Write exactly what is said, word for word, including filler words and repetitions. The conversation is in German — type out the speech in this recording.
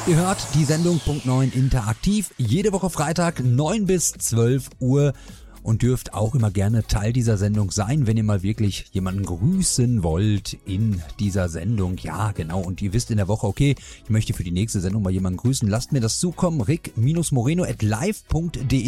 Ihr hört die Sendung Punkt neun interaktiv, jede Woche Freitag neun bis zwölf Uhr und dürft auch immer gerne Teil dieser Sendung sein, wenn ihr mal wirklich jemanden grüßen wollt in dieser Sendung. Ja, genau, und ihr wisst in der Woche, okay, ich möchte für die nächste Sendung mal jemanden grüßen, lasst mir das zukommen, rick Moreno at live punkt de.